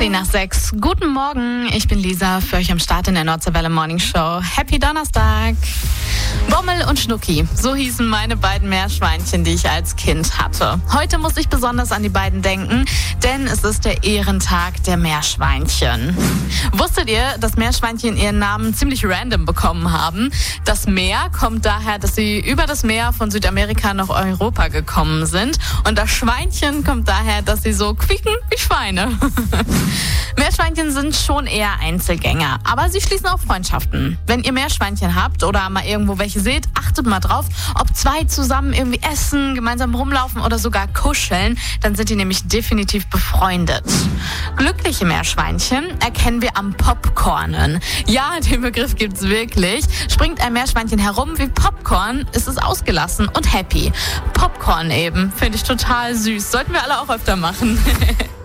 10:10. Guten Morgen, ich bin Lisa, für euch am Start in der Nordseewelle Morning Show. Happy Donnerstag! Bommel und Schnucki, so hießen meine beiden Meerschweinchen, die ich als Kind hatte. Heute muss ich besonders an die beiden denken, denn es ist der Ehrentag der Meerschweinchen. Wusstet ihr, dass Meerschweinchen ihren Namen ziemlich random bekommen haben? Das Meer kommt daher, dass sie über das Meer von Südamerika nach Europa gekommen sind. Und das Schweinchen kommt daher, dass sie so quieken wie Schweine. Meerschweinchen sind schon eher Einzelgänger, aber sie schließen auch Freundschaften. Wenn ihr Meerschweinchen habt oder mal irgendwo welche seht, achtet mal drauf, ob zwei zusammen irgendwie essen, gemeinsam rumlaufen oder sogar kuscheln, dann sind die nämlich definitiv befreundet. Glückliche Meerschweinchen erkennen wir am Popcornen. Ja, den Begriff gibt's wirklich. Springt ein Meerschweinchen herum wie Popcorn, ist es ausgelassen und happy. Popcorn eben, finde ich total süß. Sollten wir alle auch öfter machen.